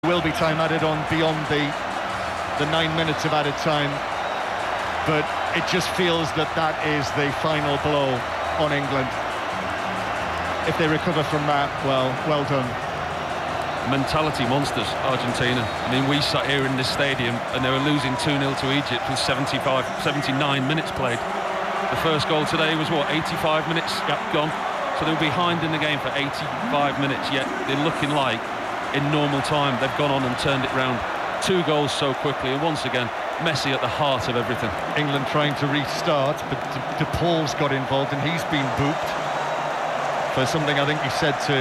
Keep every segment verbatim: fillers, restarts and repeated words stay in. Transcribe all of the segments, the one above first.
Will be time added on beyond the the nine minutes of added time, but it just feels that that is the final blow on England. If they recover from that, well, well done. Mentality monsters, Argentina. I mean, we sat here in this stadium and they were losing two nil to Egypt with seventy-five, seventy-nine minutes played. The first goal today was, what, eighty-five minutes gone? So they were behind in the game for eighty-five minutes, yet they're looking like, in normal time, they've gone on and turned it round. Two goals so quickly, and once again, Messi at the heart of everything. England trying to restart, but De, De Paul's got involved and he's been booked for something I think he said to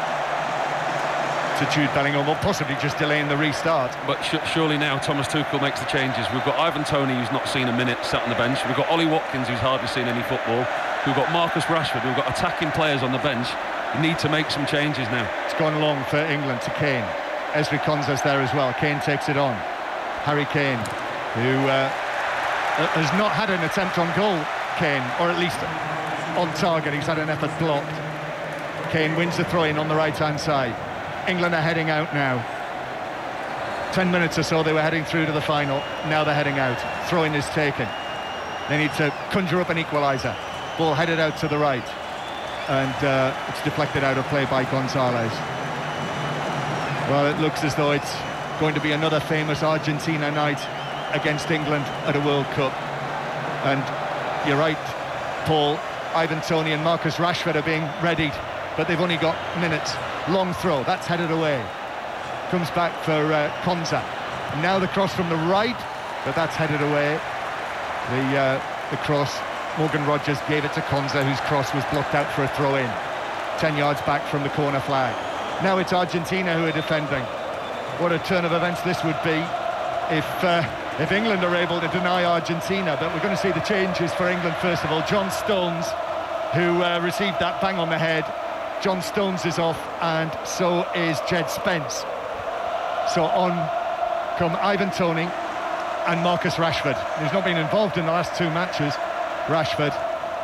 to Jude Bellingham, or possibly just delaying the restart. But sh surely now Thomas Tuchel makes the changes. We've got Ivan Toney, who's not seen a minute, sat on the bench. We've got Ollie Watkins, who's hardly seen any football. We've got Marcus Rashford. We've got attacking players on the bench. You need to make some changes now. It's gone long for England to Kane. Ezri Konsa's there as well. Kane takes it on. Harry Kane, who uh, has not had an attempt on goal, Kane, or at least on target. He's had an effort blocked. Kane wins the throw-in on the right-hand side. England are heading out now. Ten minutes or so they were heading through to the final. Now they're heading out. Throw-in is taken. They need to conjure up an equaliser. Ball headed out to the right. And uh, it's deflected out of play by Gonzalez. Well, it looks as though it's going to be another famous Argentina night against England at a World Cup. And you're right, Paul, Ivan Toney and Marcus Rashford are being readied, but they've only got minutes. Long throw, that's headed away. Comes back for uh, Konsa. Now the cross from the right, but that's headed away. The, uh, the cross, Morgan Rogers gave it to Konsa, whose cross was blocked out for a throw-in. Ten yards back from the corner flag. Now it's Argentina who are defending. What a turn of events this would be if uh, if England are able to deny Argentina. But we're going to see the changes for England first of all. John Stones, who uh, received that bang on the head. John Stones is off, and so is Jed Spence. So on come Ivan Toney and Marcus Rashford, who's not been involved in the last two matches. Rashford.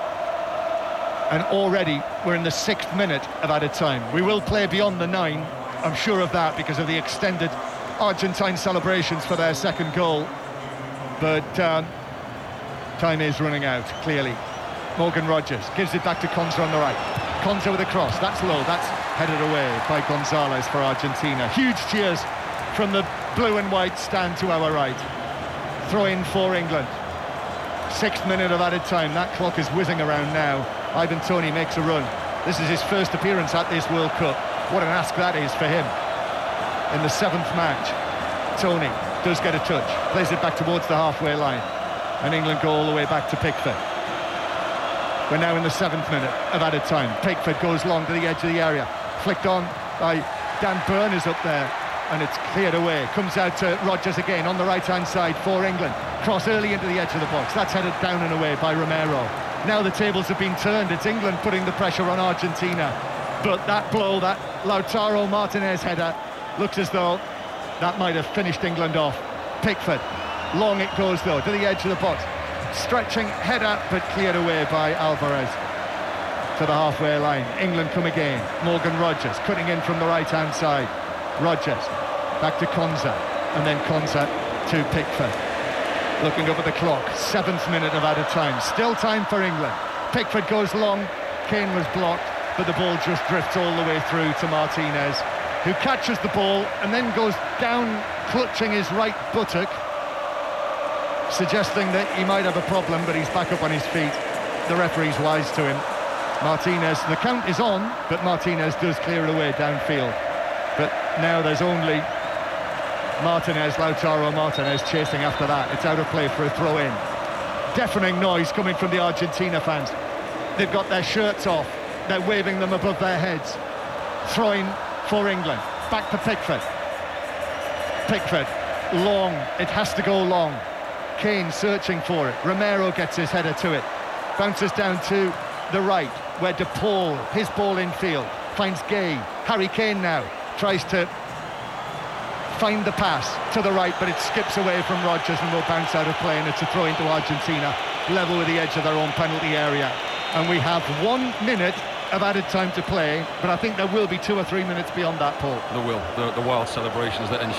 And already we're in the sixth minute of added time. We will play beyond the nine, I'm sure of that, because of the extended Argentine celebrations for their second goal. But um, time is running out, clearly. Morgan Rogers gives it back to Konsa on the right. Konsa with a cross, that's low, that's headed away by Gonzalez for Argentina. Huge cheers from the blue and white stand to our right. Throw in for England. Sixth minute of added time, that clock is whizzing around now. Ivan Toney makes a run. This is his first appearance at this World Cup. What an ask that is for him. In the seventh match, Toney does get a touch, plays it back towards the halfway line, and England go all the way back to Pickford. We're now in the seventh minute of added time. Pickford goes long to the edge of the area, flicked on by Dan Burn is up there, and it's cleared away. Comes out to Rogers again on the right-hand side for England. Cross early into the edge of the box. That's headed down and away by Romero. Now the tables have been turned. It's England putting the pressure on Argentina. But that blow, that Lautaro Martinez header, looks as though that might have finished England off. Pickford. Long it goes, though, to the edge of the box. Stretching header, but cleared away by Alvarez. To the halfway line. England come again. Morgan Rogers cutting in from the right-hand side. Rogers back to Konsa, and then Konsa to Pickford. Looking up at the clock, seventh minute of added time. Still time for England. Pickford goes long, Kane was blocked, but the ball just drifts all the way through to Martinez, who catches the ball and then goes down, clutching his right buttock, suggesting that he might have a problem, but he's back up on his feet. The referee's wise to him. Martinez, the count is on, but Martinez does clear it away downfield. But now there's only Martinez, Lautaro Martinez chasing after that. It's out of play for a throw-in. Deafening noise coming from the Argentina fans. They've got their shirts off. They're waving them above their heads. Throwing for England. Back to Pickford. Pickford, long. It has to go long. Kane searching for it. Romero gets his header to it. Bounces down to the right, where De Paul, his ball infield, finds Gay. Harry Kane now tries to find the pass to the right, but it skips away from Rogers and will bounce out of play, and it's a throw into Argentina, level with the edge of their own penalty area. And we have one minute of added time to play, but I think there will be two or three minutes beyond that, Paul. There will. The, the wild celebrations that